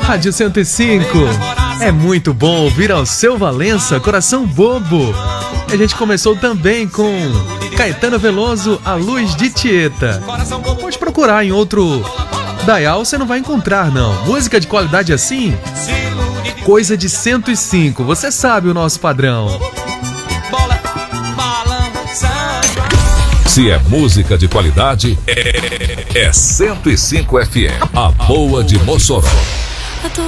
Rádio 105. É muito bom ouvir Alceu Valença, Coração Bobo. A gente começou também com Caetano Veloso, A Luz de Tieta. Pode procurar em outro dial, você não vai encontrar não. Música de qualidade assim, coisa de 105. Você sabe o nosso padrão. Se é música de qualidade, é 105 FM, a boa de Mossoró.